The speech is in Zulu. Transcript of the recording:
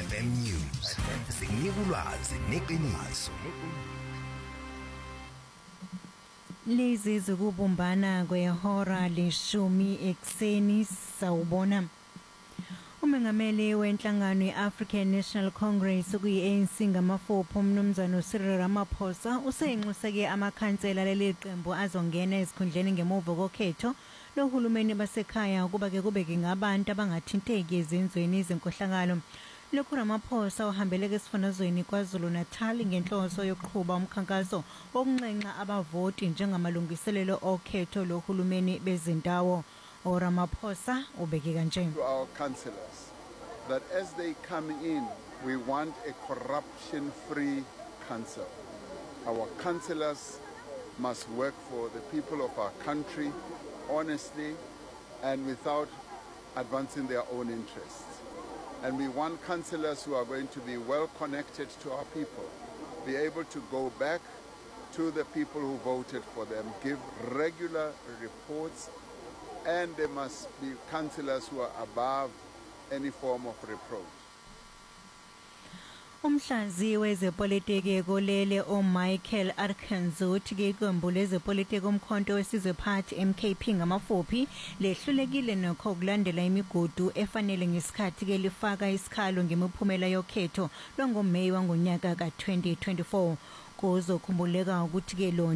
FM News. Sinika ulwazi neqiniso. Lezi zokubumbana kwehora leshumi ekseni sawubona. Umengameli wenhlangano ye-African National Congress kuyi-ANC ngamafupho umnumzana Cyril Ramaphosa usenxuseke amakhansela leli qembu azongena ezikhundleni ngemuva kokhetho lohulumeni basekhaya ukuba ke kubeke ngabantu abangathinteki ezenzweni izenkohlakalo. Lokhu Ramaphosa uhambeleke esifundazweni KwaZulu-Natal ngenhloso yokuqhuba umkhankaso wokunxenxa abavoti njengamalungiselelo okhetho lohulumeni bezindawo. Ramaphosa ubeke kanje. To our councillors that as they come in, we want a corruption-free council. Our councillors must work for the people of our country honestly and without advancing their own interests. And we want councillors who are going to be well connected to our people, be able to go back to the people who voted for them, give regular reports, and there must be councillors who are above any form of reproach. Umhlazi wezepolitiki kolele Michael Arkanzut iqembu lezepolitiki umkhonto wesizwe party MKP ngamafuphi lehlulekile nokho ukulandela imigudu efanele ngesikhathi ke lifaka isikhalo ngemiphumela yokhetho longoMeyi wangonyaka ka 2024 kuzokhumbuleka ukuthi ke lo